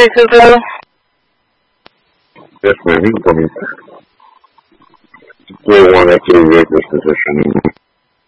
Susan? Yes, ma'am. You can call me. Still want to actually work this position.